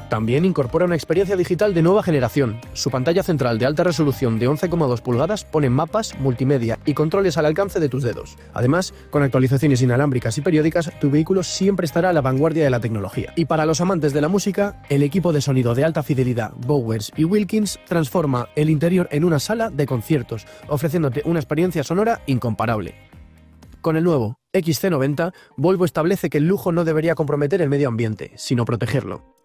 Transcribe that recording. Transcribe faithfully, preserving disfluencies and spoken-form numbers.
También incorpora una experiencia digital de nueva generación. Su pantalla central de alta resolución de once coma dos pulgadas pone mapas, multimedia y controles al alcance de tus dedos. Además, con actualizaciones inalámbricas y periódicas, tu vehículo siempre estará a la vanguardia de la tecnología. Y para los amantes de la música, el equipo de sonido de alta fidelidad Bowers y Wilkins transforma el interior en una sala de conciertos, ofreciéndote una experiencia sonora incomparable. Con el nuevo X C noventa, Volvo establece que el lujo no debería comprometer el medio ambiente, sino protegerlo.